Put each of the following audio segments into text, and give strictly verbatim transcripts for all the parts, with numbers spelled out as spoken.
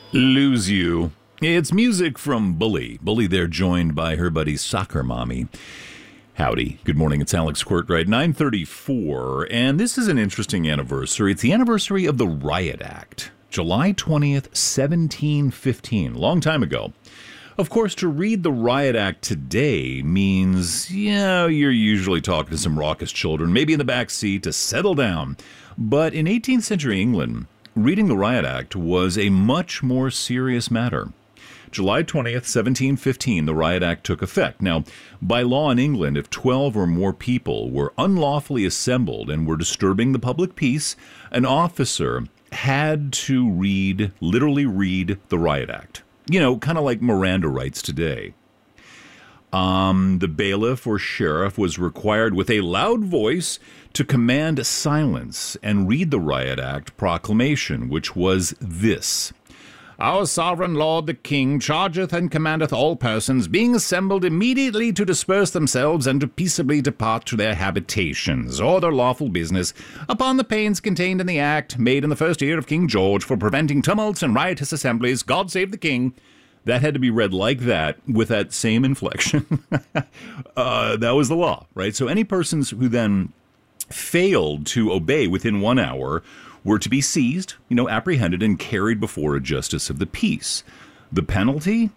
Lose You. It's music from Bully. Bully there joined by her buddy Soccer Mommy. Howdy. Good morning. It's Alex Quirtright, nine thirty-four. And this is an interesting anniversary. It's the anniversary of the Riot Act. July twentieth, seventeen fifteen. Long time ago. Of course, to read the Riot Act today means, yeah, you're usually talking to some raucous children, maybe in the back seat to settle down. But in eighteenth century England, reading the Riot Act was a much more serious matter. July twentieth, seventeen fifteen, the Riot Act took effect. Now, by law in England, if twelve or more people were unlawfully assembled and were disturbing the public peace, an officer had to read, literally read, the Riot Act. You know, kind of like Miranda rights today. Um, the bailiff or sheriff was required with a loud voice to command silence and read the Riot Act proclamation, which was this. Our sovereign lord the king chargeth and commandeth all persons being assembled immediately to disperse themselves and to peaceably depart to their habitations or their lawful business upon the pains contained in the act made in the first year of King George for preventing tumults and riotous assemblies. God save the king. That had to be read like that with that same inflection. uh, that was the law, right? So any persons who then failed to obey within one hour were to be seized, you know, apprehended and carried before a justice of the peace. The penalty?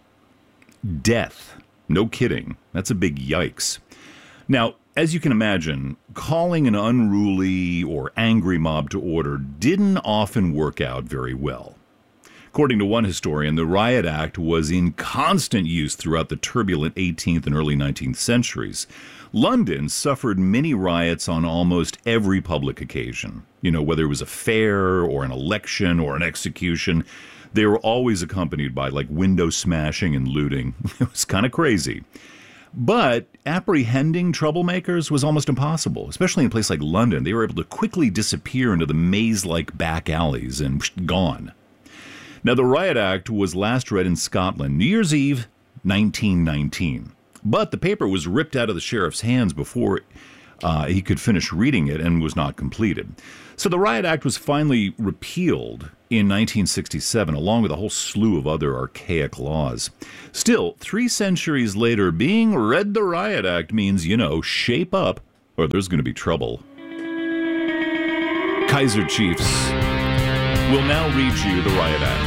Death. No kidding. That's a big yikes. Now, as you can imagine, calling an unruly or angry mob to order didn't often work out very well. According to one historian, the Riot Act was in constant use throughout the turbulent eighteenth and early nineteenth centuries. London suffered many riots on almost every public occasion. You know, whether it was a fair or an election or an execution, they were always accompanied by, like, window smashing and looting. It was kind of crazy. But apprehending troublemakers was almost impossible, especially in a place like London. They were able to quickly disappear into the maze-like back alleys and gone. Now, the Riot Act was last read in Scotland, New Year's Eve, nineteen nineteen. But the paper was ripped out of the sheriff's hands before uh, he could finish reading it and was not completed. So the Riot Act was finally repealed in nineteen sixty-seven, along with a whole slew of other archaic laws. Still, three centuries later, being read the Riot Act means, you know, shape up or there's going to be trouble. Kaiser Chiefs will now read you the Riot Act.